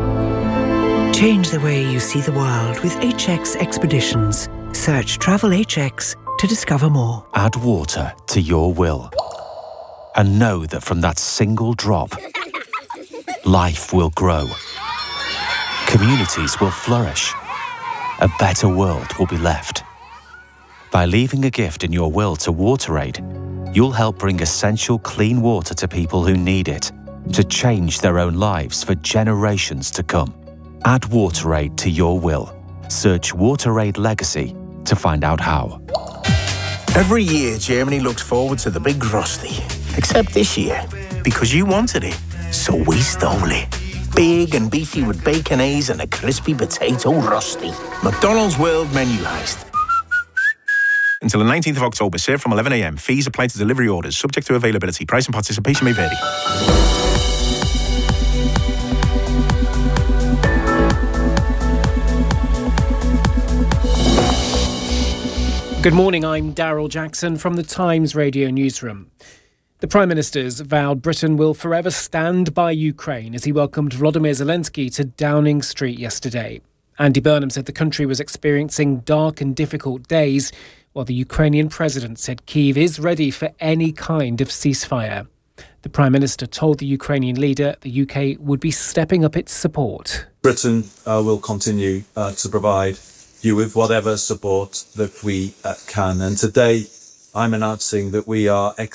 Change the way you see the world with H X Expeditions. Search Travel H X to discover more. Add water to your will. And know that from that single drop, life will grow. Communities will flourish. A better world will be left. By leaving a gift in your will to WaterAid, you'll help bring essential clean water to people who need it, to change their own lives for generations to come. Add WaterAid to your will. Search WaterAid Legacy to find out how. Every year, Germany looks forward to the big Frosty. Except this year, because you wanted it, so we stole it. Big and beefy with baconaise and a crispy potato Rusty. McDonald's World Menu Heist. Until the nineteenth of October, served from eleven a m. Fees apply to delivery orders, subject to availability. Price and participation may vary. Good morning, I'm Daryl Jackson from the Times Radio Newsroom. The Prime Minister's vowed Britain will forever stand by Ukraine as he welcomed Volodymyr Zelensky to Downing Street yesterday. Andy Burnham said the country was experiencing dark and difficult days, while the Ukrainian president said Kyiv is ready for any kind of ceasefire. The Prime Minister told the Ukrainian leader the U K would be stepping up its support. Britain uh, will continue uh, to provide you with whatever support that we uh, can. And today I'm announcing that we are